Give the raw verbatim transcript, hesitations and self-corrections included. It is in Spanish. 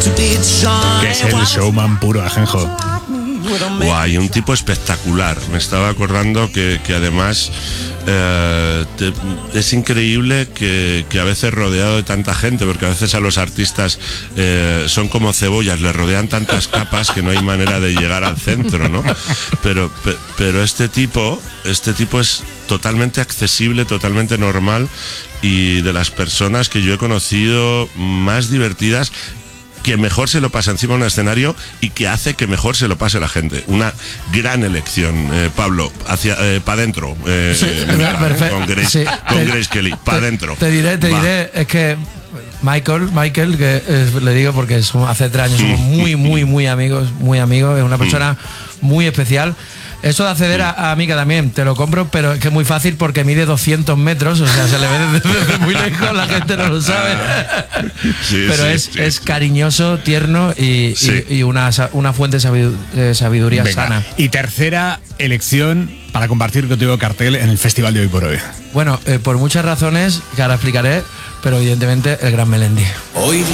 Que es el showman puro, Ajenjo. Guay, un tipo espectacular. Me estaba acordando que, que además eh, te, es increíble que, que a veces rodeado de tanta gente, porque a veces a los artistas eh, son como cebollas, les rodean tantas capas que no hay manera de llegar al centro, ¿no? Pero, pe, pero este tipo, este tipo es totalmente accesible, totalmente normal, y de las personas que yo he conocido más divertidas, que mejor se lo pasa encima de un escenario y que hace que mejor se lo pase la gente. Una gran elección, eh, Pablo, hacia eh, para adentro, eh, sí, perfecto. con Grace, Sí, con te, Grace Kelly, para adentro. Te diré, te Va. diré, es que Michael, Michael, que eh, le digo porque somos, hace tres años somos muy, muy, muy amigos, muy amigos, es una persona muy especial. Eso de acceder a, a Mika también, te lo compro, pero es que es muy fácil porque mide doscientos metros, o sea, se le ve desde, desde muy lejos, la gente no lo sabe. Sí, pero sí, es, sí. es cariñoso, tierno y, Sí. y, y una, una fuente de sabidu- de sabiduría Venga. sana. Y tercera elección para compartir contigo cartel en el festival de Hoy por Hoy. Bueno, eh, por muchas razones que ahora explicaré, pero evidentemente el gran Melendi. Hoy